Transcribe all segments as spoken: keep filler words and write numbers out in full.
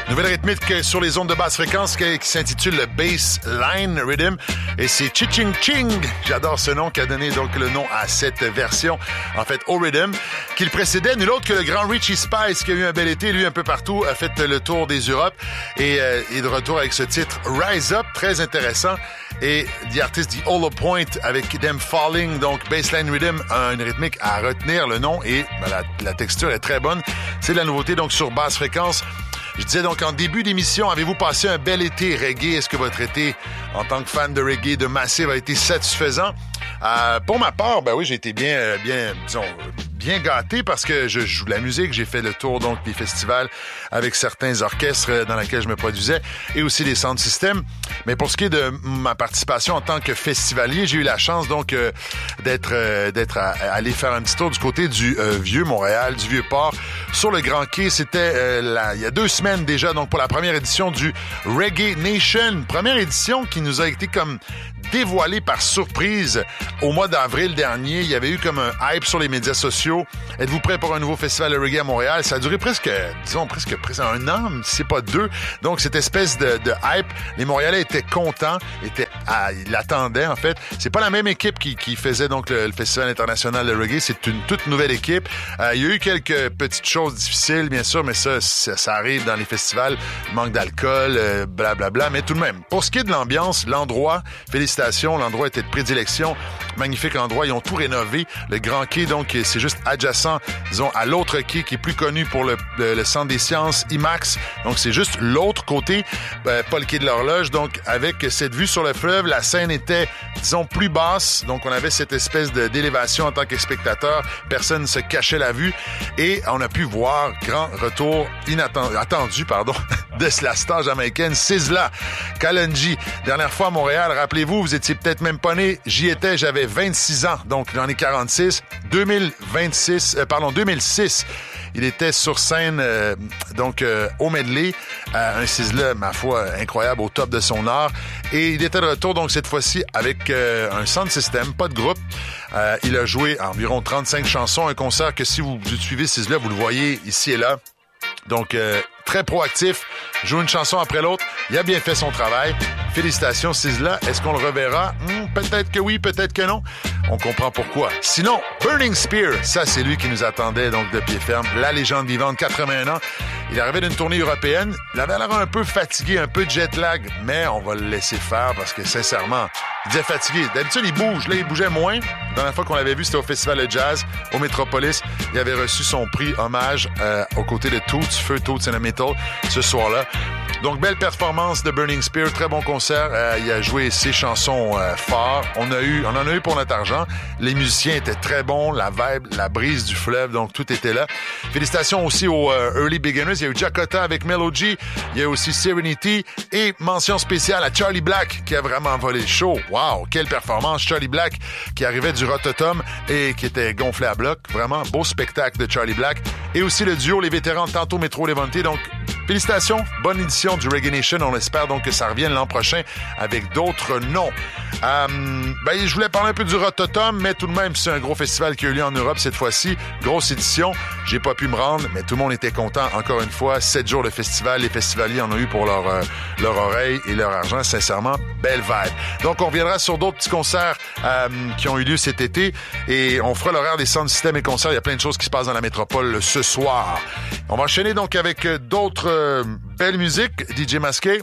Nouvelle rythmique sur les ondes de basse fréquence qui, qui s'intitule le Bassline Rhythm. Et c'est Chi-Ching Ching. J'adore ce nom qui a donné donc le nom à cette version, en fait, au Rhythm, qui le précédait. Nul autre que le grand Richie Spice qui a eu un bel été, lui, un peu partout, a fait le tour des Europes et euh, est de retour avec ce titre Rise Up, très intéressant. Et The Artist dit Hollow Point avec Them Falling, donc Bassline Rhythm, une rythmique à retenir le nom et ben, la, la texture est très bonne. C'est de la nouveauté donc sur basse fréquence. Je disais donc en début d'émission, avez-vous passé un bel été reggae? Est-ce que votre été, en tant que fan de reggae, de Massive, a été satisfaisant? Euh, pour ma part, ben oui, j'ai été bien, bien, disons, bien gâté parce que je joue de la musique. J'ai fait le tour donc des festivals avec certains orchestres dans lesquels je me produisais et aussi des sound systems. Mais pour ce qui est de ma participation en tant que festivalier, j'ai eu la chance donc euh, d'être euh, d'être à, à aller faire un petit tour du côté du euh, vieux Montréal, du vieux port, sur le Grand Quai. C'était euh, la, il y a deux semaines déjà, donc pour la première édition du Reggae Nation, première édition qui nous a été comme dévoilée par surprise au mois d'avril dernier. Il y avait eu comme un hype sur les médias sociaux. Êtes-vous prêts pour un nouveau festival de reggae à Montréal? Ça a duré presque, disons, presque, presque un an, si c'est pas deux. Donc, cette espèce de, de hype, les Montréalais étaient contents, étaient, ah, ils l'attendaient, en fait. C'est pas la même équipe qui, qui faisait donc le, le festival international de reggae. C'est une toute nouvelle équipe. Euh, il y a eu quelques petites choses difficiles, bien sûr, mais ça, ça, ça arrive dans les festivals. Manque d'alcool, euh, blablabla. Mais tout de même, pour ce qui est de l'ambiance, l'endroit, félicitations, l'endroit était de prédilection. Magnifique endroit. Ils ont tout rénové. Le Grand Quai, donc, c'est juste adjacent, disons, à l'autre quai qui est plus connu pour le, le, le Centre des sciences, IMAX. Donc, c'est juste l'autre côté, euh, pas le quai de l'horloge. Donc, avec cette vue sur le fleuve, la scène était, disons, plus basse. Donc, on avait cette espèce de, d'élévation en tant que spectateur. Personne ne se cachait la vue. Et on a pu voir, grand retour inattendu, attendu, pardon, de la star jamaïcaine Sizzla Kalonji. Dernière fois à Montréal, rappelez-vous, vous étiez peut-être même pas né. J'y étais, j'avais vingt-six ans, donc j'en ai quarante-six. deux mille vingt-six, euh, pardon, deux mille six, il était sur scène, euh, donc euh, au medley, euh, un Sizzla, ma foi, incroyable, au top de son art. Et il était de retour, donc cette fois-ci, avec euh, un sound system, pas de groupe. Euh, il a joué environ trente-cinq chansons, un concert que si vous suivez Sizzla, vous le voyez ici et là. Donc, euh, très proactif, joue une chanson après l'autre. Il a bien fait son travail. Félicitations, Sizzla. Est-ce qu'on le reverra? Hmm, peut-être que oui, peut-être que non. On comprend pourquoi. Sinon, Burning Spear, ça, c'est lui qui nous attendait donc de pied ferme. La légende vivante, quatre-vingts ans. Il arrivait d'une tournée européenne. Il avait l'air un peu fatigué, un peu de jet lag, mais on va le laisser faire parce que, sincèrement, il disait fatigué. D'habitude, il bouge. Là, il bougeait moins. La dernière fois qu'on l'avait vu, c'était au Festival de Jazz, au Metropolis. Il avait reçu son prix hommage euh, aux côtés de Toots, Feu Toots and the Metal, ce soir-là. Donc, belle performance de Burning Spear, très bon concert. Euh, il a joué ses chansons euh, forts. On a eu, on en a eu pour notre argent. Les musiciens étaient très bons, la vibe, la brise du fleuve, donc tout était là. Félicitations aussi aux euh, Early Beginners. Il y a eu Jakota avec Melody. Il y a aussi Serenity et mention spéciale à Charlie Black qui a vraiment volé le show. Wow, quelle performance! Charlie Black qui arrivait du Rototom et qui était gonflé à bloc. Vraiment beau spectacle de Charlie Black. Et aussi le duo Les Vétérans de Tantôt Métro Levante. Donc, félicitations, bonne édition du Reggae Nation. On espère donc que ça revienne l'an prochain avec d'autres noms. Euh, ben, je voulais parler un peu du Rototom, mais tout de même, c'est un gros festival qui a eu lieu en Europe cette fois-ci. Grosse édition. J'ai pas pu me rendre, mais tout le monde était content. Encore une fois, sept jours de festival. Les festivaliers en ont eu pour leur, euh, leur oreille et leur argent. Sincèrement, belle vibe. Donc, on reviendra sur d'autres petits concerts euh, qui ont eu lieu cet été et on fera l'horaire des sound systems et concerts. Il y a plein de choses qui se passent dans la métropole ce soir. On va enchaîner donc avec d'autres euh, belles musiques. D J Masqué,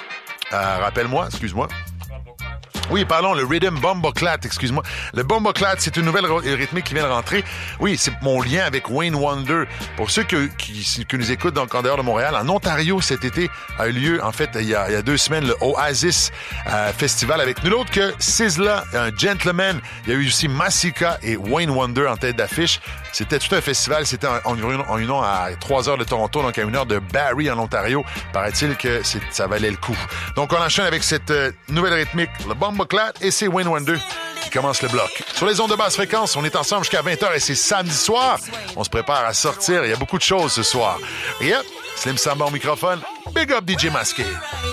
euh, rappelle-moi, excuse-moi. Oui, parlons, le Rhythm Bomboclat, excuse-moi. Le Bomboclat, c'est une nouvelle rythmique qui vient de rentrer. Oui, c'est mon lien avec Wayne Wonder. Pour ceux que, qui, qui nous écoutent donc en dehors de Montréal, en Ontario, cet été, a eu lieu, en fait, il y a, il y a deux semaines, le Oasis euh, Festival avec nul autre que Sizzla, un gentleman. Il y a eu aussi Massika et Wayne Wonder en tête d'affiche. C'était tout un festival. C'était en, en, en une heure à trois heures de Toronto, donc à une heure de Barrie en Ontario. Paraît-il que c'est, ça valait le coup. Donc, on enchaîne avec cette euh, nouvelle rythmique, le Bomboclat, et c'est Wayne Wonder qui commence le bloc. Sur les ondes de basse fréquence, on est ensemble jusqu'à vingt heures et c'est samedi soir. On se prépare à sortir. Il y a beaucoup de choses ce soir. Yep, Slim Samba au microphone. Big up D J Masqué.